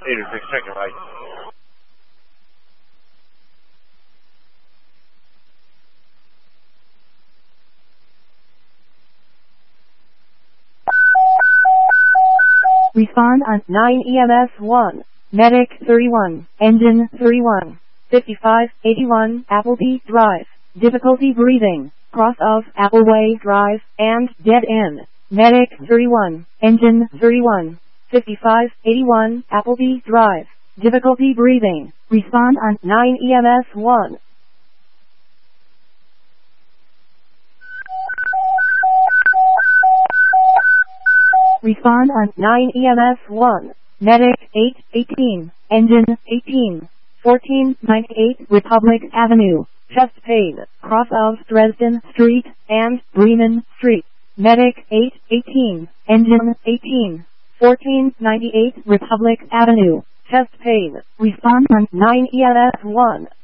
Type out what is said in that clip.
86, check your right. Respond on 9 EMS 1. Medic 31. Engine 31. 5581 Appleby Drive. Difficulty breathing. Cross of Appleway Drive and dead end. Medic 31. Engine 31. 5581 Appleby Drive. Difficulty breathing. Respond on 9 EMS 1. Respond on 9 EMS 1. Medic 818. Engine 18. 1498 Republic Avenue. Chest pain. Cross of Dresden Street and Bremen Street. Medic 818. Engine 18. 1498 Republic Avenue. Chest pain. Respond on 9 EMS 1.